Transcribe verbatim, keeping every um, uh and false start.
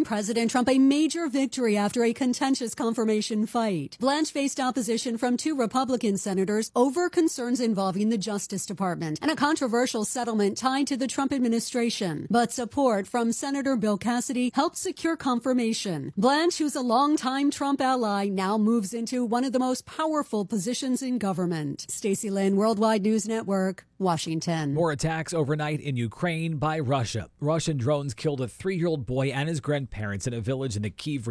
President Trump a major victory after a contentious confirmation fight. Blanche faced opposition from two Republican senators over concerns involving the Justice Department and a controversial settlement tied to the Trump administration. But support from Senator Bill Cassidy helped secure confirmation. Blanche, who's a longtime Trump ally, now moves into one of the most powerful positions in government. Stacey Lynn, Worldwide News Network, Washington. More attacks overnight in Ukraine by Russia. Russian drones killed a three-year-old boy and his grandparents in a village in the Kyiv